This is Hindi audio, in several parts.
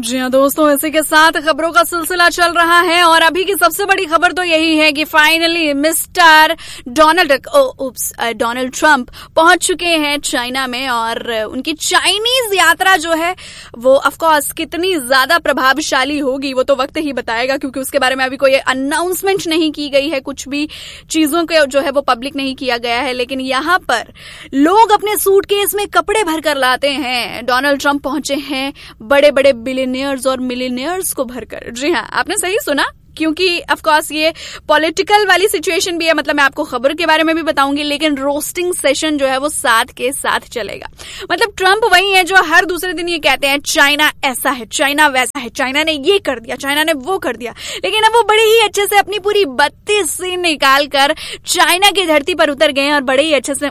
जी हाँ दोस्तों, इसी के साथ खबरों का सिलसिला चल रहा है और अभी की सबसे बड़ी खबर तो यही है कि फाइनली मिस्टर डोनाल्ड ट्रंप पहुंच चुके हैं चाइना में और उनकी चाइनीज यात्रा जो है वो ऑफ कोर्स कितनी ज्यादा प्रभावशाली होगी वो तो वक्त ही बताएगा, क्योंकि उसके बारे में अभी कोई अनाउंसमेंट नहीं की गई है, कुछ भी चीजों के जो है वो पब्लिक नहीं किया गया है। लेकिन यहाँ पर लोग अपने सूटकेस में कपड़े भर कर लाते हैं। डोनाल्ड ट्रंप पहुंचे हैं बड़े बड़े बिलियनियर्स और मिलियनियर्स को भरकर। जी हाँ, आपने सही सुना, क्योंकि ऑफ कोर्स ये पॉलिटिकल वाली सिचुएशन भी है। मतलब मैं आपको खबर के बारे में भी बताऊंगी, लेकिन रोस्टिंग सेशन जो है वो साथ के साथ चलेगा। मतलब ट्रंप वही है जो हर दूसरे दिन ये कहते हैं चाइना ऐसा है, चाइना वैसा है, चाइना ने ये कर दिया, चाइना ने वो कर दिया, लेकिन अब वो बड़े ही अच्छे से अपनी पूरी 32 सीन निकाल कर चाइना की धरती पर उतर गए हैं और बड़े ही अच्छे से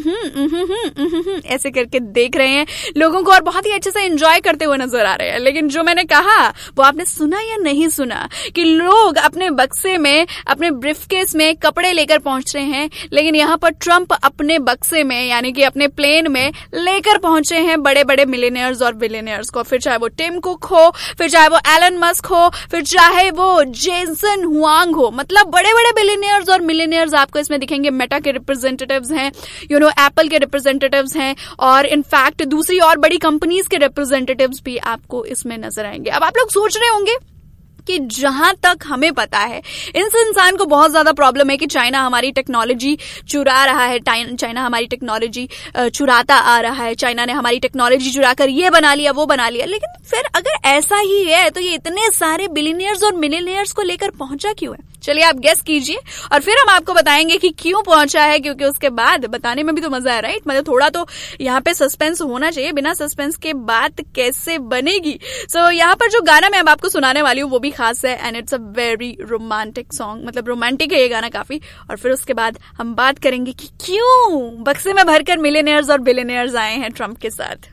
ऐसे करके देख रहे हैं लोगों को और बहुत ही अच्छे से एंजॉय करते हुए नजर आ रहे हैं। लेकिन जो मैंने कहा वो आपने सुना या नहीं सुना कि लोग अपने बक्से में, अपने ब्रीफकेस में कपड़े लेकर पहुंच रहे हैं, लेकिन यहाँ पर ट्रंप अपने बक्से में यानी कि अपने प्लेन में लेकर पहुंचे हैं बड़े बड़े मिलियनियर्स और बिलियनियर्स को। फिर चाहे वो टिम कुक हो, फिर चाहे वो एलन मस्क हो, फिर चाहे वो जेसन हुआंग हो, मतलब बड़े बड़े बिलियनियर्स और मिलियनियर्स आपको इसमें दिखेंगे। मेटा के रिप्रेजेंटेटिव्स हैं, एप्पल के रिप्रेजेंटेटिव्स हैं और इनफैक्ट दूसरी और बड़ी कंपनीज के रिप्रेजेंटेटिव्स भी आपको इसमें नजर आएंगे। अब आप लोग सोच रहे होंगे कि जहां तक हमें पता है इस इंसान को बहुत ज्यादा प्रॉब्लम है कि चाइना हमारी टेक्नोलॉजी चुरा रहा है, चाइना हमारी टेक्नोलॉजी चुराता आ रहा है, चाइना ने हमारी टेक्नोलॉजी चुराकर ये बना लिया वो बना लिया। लेकिन फिर अगर ऐसा ही है तो ये इतने सारे बिलियनियर्स और मिलियनियर्स को लेकर पहुंचा क्यों है? चलिए आप गेस कीजिए और फिर हम आपको बताएंगे कि क्यों पहुंचा है, क्योंकि उसके बाद बताने में भी तो मजा है, राइट? मतलब थोड़ा तो यहाँ पे सस्पेंस होना चाहिए, बिना सस्पेंस के बात कैसे बनेगी। सो यहाँ पर जो गाना मैं अब आपको सुनाने वाली हूँ वो भी खास है and it's a very romantic song. मतलब रोमांटिक है ये गाना काफी। और फिर उसके बाद हम बात करेंगे कि क्यों बक्से में भरकर मिलियनियर्स और बिलियनियर्स आए हैं ट्रंप के साथ।